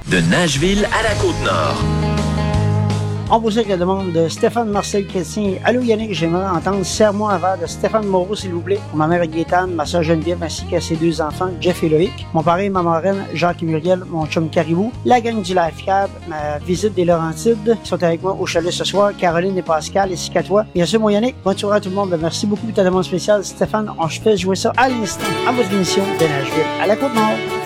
De Nashville à la Côte-Nord. On pose avec la demande de Stéphane Marcel Chrétien. Allô Yannick, j'aimerais entendre Serre-moi un verre de Stéphane Moreau, s'il vous plaît, pour ma mère Gaétane, ma soeur Geneviève, ainsi qu'à ses deux enfants, Jeff et Loïc, mon père et ma marraine, Jacques et Muriel, mon chum Caribou, la gang du Life Cab, ma visite des Laurentides, qui sont avec moi au chalet ce soir, Caroline et Pascal, ainsi qu'à toi. Bien sûr, mon Yannick, bonne soirée à tout le monde. Merci beaucoup de ta demande spéciale, Stéphane. On se fait jouer ça à l'instant, à votre émission de Nashville à la Côte-Nord.